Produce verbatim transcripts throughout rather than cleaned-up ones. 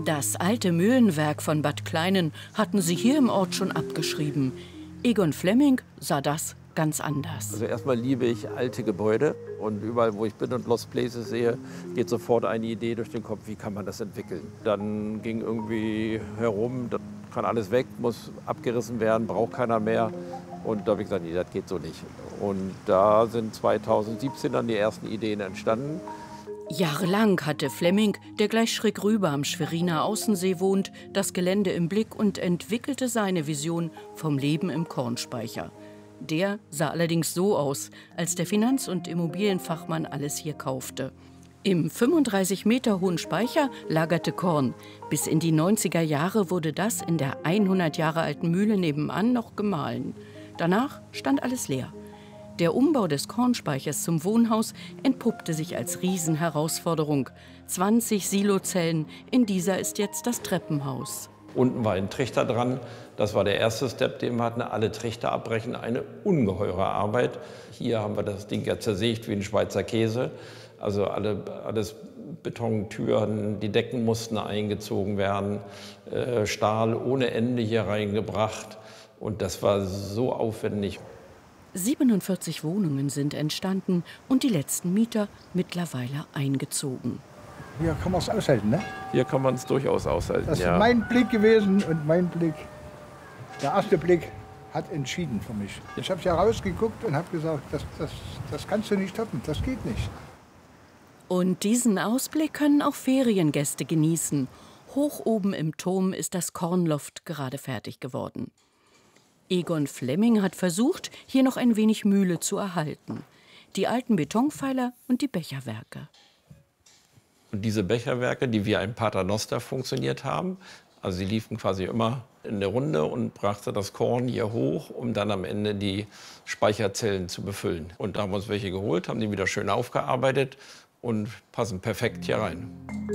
Das alte Mühlenwerk von Bad Kleinen hatten sie hier im Ort schon abgeschrieben. Egon Flemming sah das ganz anders. Also erstmal liebe ich alte Gebäude und überall, wo ich bin und Lost Places sehe, geht sofort eine Idee durch den Kopf, wie kann man das entwickeln. Dann ging irgendwie herum, das kann alles weg, muss abgerissen werden, braucht keiner mehr. Und da habe ich gesagt, nee, das geht so nicht. Und da sind zweitausendsiebzehn dann die ersten Ideen entstanden. Jahrelang hatte Flemming, der gleich schräg rüber am Schweriner Außensee wohnt, das Gelände im Blick und entwickelte seine Vision vom Leben im Kornspeicher. Der sah allerdings so aus, als der Finanz- und Immobilienfachmann alles hier kaufte. Im fünfunddreißig Meter hohen Speicher lagerte Korn. Bis in die neunziger Jahre wurde das in der hundert Jahre alten Mühle nebenan noch gemahlen. Danach stand alles leer. Der Umbau des Kornspeichers zum Wohnhaus entpuppte sich als Riesenherausforderung. zwanzig Silozellen, in dieser ist jetzt das Treppenhaus. Unten war ein Trichter dran, das war der erste Step, den wir hatten. Alle Trichter abbrechen, eine ungeheure Arbeit. Hier haben wir das Ding ja zersägt wie ein Schweizer Käse. Also alle, alles Betontüren, die Decken mussten eingezogen werden, äh, Stahl ohne Ende hier reingebracht. Und das war so aufwendig. siebenundvierzig Wohnungen sind entstanden und die letzten Mieter mittlerweile eingezogen. Hier kann man es aushalten, ne? Hier kann man es durchaus aushalten, Das ist ja. mein Blick gewesen und mein Blick, der erste Blick hat entschieden für mich. Ich habe ja rausgeguckt und habe gesagt, das, das, das kannst du nicht toppen, das geht nicht. Und diesen Ausblick können auch Feriengäste genießen. Hoch oben im Turm ist das Kornloft gerade fertig geworden. Egon Flemming hat versucht, hier noch ein wenig Mühle zu erhalten. Die alten Betonpfeiler und die Becherwerke. Und diese Becherwerke, die wie ein Paternoster funktioniert haben, also sie liefen quasi immer in der Runde und brachte das Korn hier hoch, um dann am Ende die Speicherzellen zu befüllen. Und da haben wir uns welche geholt, haben die wieder schön aufgearbeitet und passen perfekt hier rein.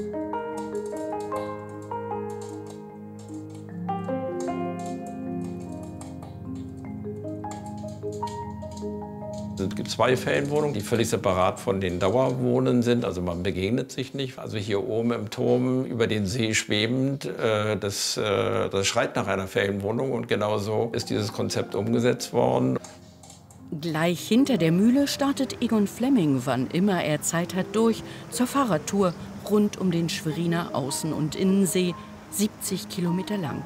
Es gibt zwei Ferienwohnungen, die völlig separat von den Dauerwohnen sind. Also man begegnet sich nicht. Also hier oben im Turm über den See schwebend, äh, das, äh, das schreit nach einer Ferienwohnung. Und genau so ist dieses Konzept umgesetzt worden. Gleich hinter der Mühle startet Egon Flemming, wann immer er Zeit hat, durch zur Fahrradtour rund um den Schweriner Außen- und Innensee, siebzig Kilometer lang.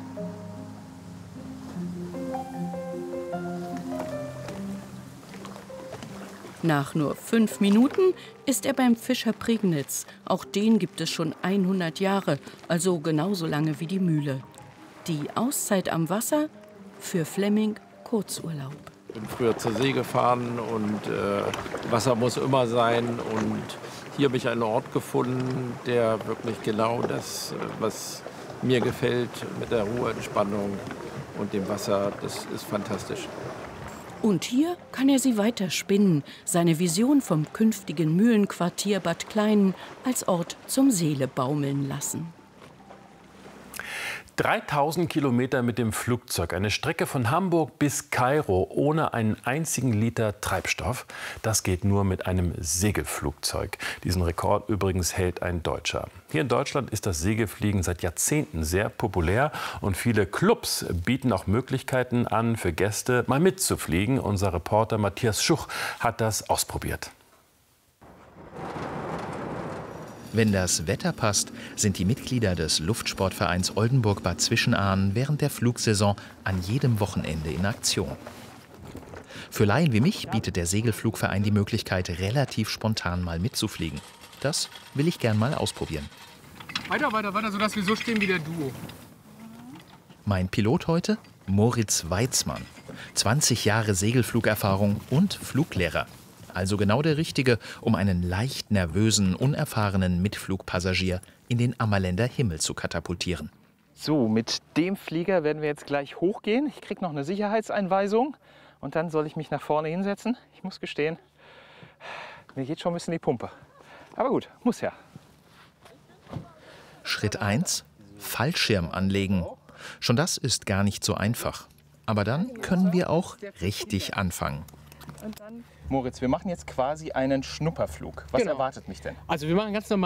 Nach nur fünf Minuten ist er beim Fischer Prignitz. Auch den gibt es schon hundert Jahre, also genauso lange wie die Mühle. Die Auszeit am Wasser, für Flemming Kurzurlaub. Ich bin früher zur See gefahren und äh, Wasser muss immer sein. Und hier habe ich einen Ort gefunden, der wirklich genau das, was mir gefällt, mit der Ruhe, Entspannung und dem Wasser, das ist fantastisch. Und hier kann er sie weiter spinnen, seine Vision vom künftigen Mühlenquartier Bad Kleinen als Ort zum Seele baumeln lassen. dreitausend Kilometer mit dem Flugzeug, eine Strecke von Hamburg bis Kairo ohne einen einzigen Liter Treibstoff. Das geht nur mit einem Segelflugzeug. Diesen Rekord übrigens hält ein Deutscher. Hier in Deutschland ist das Segelfliegen seit Jahrzehnten sehr populär und viele Clubs bieten auch Möglichkeiten an, für Gäste mal mitzufliegen. Unser Reporter Matthias Schuch hat das ausprobiert. Wenn das Wetter passt, sind die Mitglieder des Luftsportvereins Oldenburg-Bad Zwischenahn während der Flugsaison an jedem Wochenende in Aktion. Für Laien wie mich bietet der Segelflugverein die Möglichkeit, relativ spontan mal mitzufliegen. Das will ich gern mal ausprobieren. Weiter, weiter, weiter, sodass wir so stehen wie der Duo. Mein Pilot heute? Moritz Weitzmann. zwanzig Jahre Segelflugerfahrung und Fluglehrer. Also genau der Richtige, um einen leicht nervösen, unerfahrenen Mitflugpassagier in den Ammerländer Himmel zu katapultieren. So, mit dem Flieger werden wir jetzt gleich hochgehen. Ich kriege noch eine Sicherheitseinweisung und dann soll ich mich nach vorne hinsetzen. Ich muss gestehen, mir geht schon ein bisschen die Pumpe. Aber gut, muss ja. Schritt eins: Fallschirm anlegen. Schon das ist gar nicht so einfach. Aber dann können wir auch richtig anfangen. Moritz, wir machen jetzt quasi einen Schnupperflug. Was Genau. erwartet mich denn? Also wir machen ganz normal